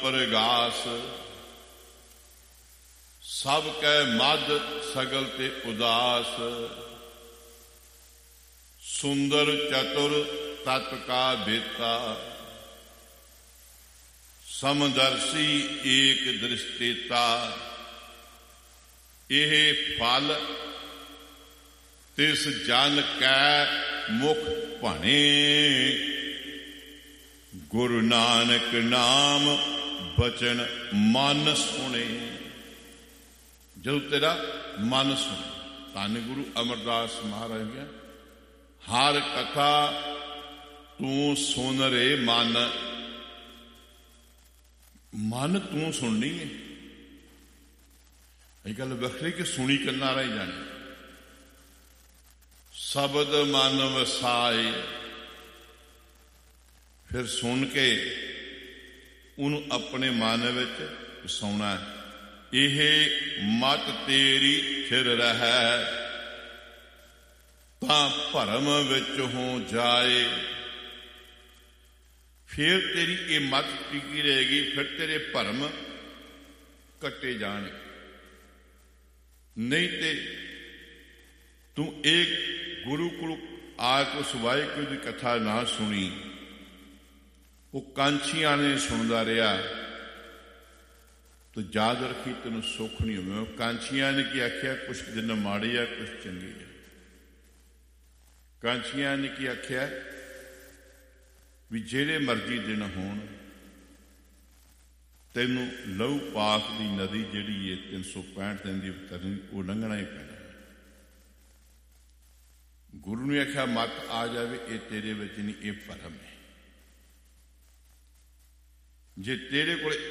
ਪ੍ਰਗਾਸ। ਸਭ ਕੈ ਮਦ ਸਗਲ ਤੇ ਉਦਾਸ। ਸੁੰਦਰ ਚਤੁਰ ਤਤ ਕਾ ਬੇਤਾ। ਸਮਦਰਸੀ ਏਕ ਦ੍ਰਿਸ਼ਟੇਤਾ। ਇਹ ਫਲ ਤਿਸ ਜਨ ਕੈ ਮੁਖ ਭਣੇ। ਗੁਰੂ ਨਾਨਕ ਨਾਮ ਬਚਨ ਮਨ ਸੁਣੇ। ਜਦੋਂ ਤੇਰਾ ਮਨ ਸੁਣੇ। ਧੰਨ ਗੁਰੂ ਅਮਰਦਾਸ ਮਹਾਰਾਜ ਗਿਆ, ਹਰ ਕਥਾ ਤੂੰ ਸੁਣ ਰੇ ਮਨ। ਮਨ ਤੂੰ ਸੁਣਨੀ ਹੈ। ਇਹ ਗੱਲ ਵੱਖਰੀ ਕਿ ਸੁਣੀ ਕੰਨਾਂ ਰਹਿ ਜਾਣੀ। ਸ਼ਬਦ ਮਨ ਵਸਾਏ। ਫਿਰ ਸੁਣ ਕੇ ਉਹਨੂੰ ਆਪਣੇ ਮਨ ਵਿੱਚ ਵਸਾਉਣਾ। ਇਹ ਮਤ ਤੇਰੀ ਫਿਰ ਰਹਿ, ਤਾਂ ਭਰਮ ਵਿੱਚ ਹੋ ਜਾਏ। ਫਿਰ ਤੇਰੀ ਇਹ ਮਤ ਟਿਕੀ ਰਹੇਗੀ, ਫਿਰ ਤੇਰੇ ਭਰਮ ਕੱਟੇ ਜਾਣਗੇ। ਨਹੀਂ ਤੇ ਤੂੰ ਇੱਕ ਗੁਰੂ ਕੋਲ ਆ ਕੇ ਉਸ ਵਾਹਿਗੁਰੂ ਦੀ ਕਥਾ ਨਾ ਸੁਣੀ, ਉਹ ਕਾਂਛੀਆਂ ਨੇ ਸੁਣਦਾ ਰਿਹਾ, ਤਾਂ ਯਾਦ ਰੱਖੀ ਤੈਨੂੰ ਸੁੱਖ ਨਹੀਂ ਹੋਵੇ। ਕਾਂਛੀਆਂ ਨੇ ਕੀ ਆਖਿਆ? ਕੁਛ ਦਿਨ ਮਾੜੇ ਆ, ਕੁਛ ਚੰਗੇ ਆ। ਕਾਂਛੀਆਂ ਨੇ ਕੀ ਆਖਿਆ? ਵੀ ਜਿਹੜੇ ਮਰਜ਼ੀ ਦਿਨ ਹੋਣ, ਤੈਨੂੰ ਲਹੂ ਪਾਕ ਦੀ ਨਦੀ ਜਿਹੜੀ ਹੈ 365 ਦਿਨ ਦੀ ਤਰਨੀ, ਉਹ ਲੰਘਣਾ ਹੀ ਪੈਣਾ। ਗੁਰੂ ਨੇ ਆਖਿਆ ਮਤ ਆ ਜਾਵੇ, ਇਹ ਤੇਰੇ ਵਿੱਚ ਨਹੀਂ, ਇਹ ਭਰਮ ਹੈ। ਜੇ ਤੇਰੇ ਕੋਲ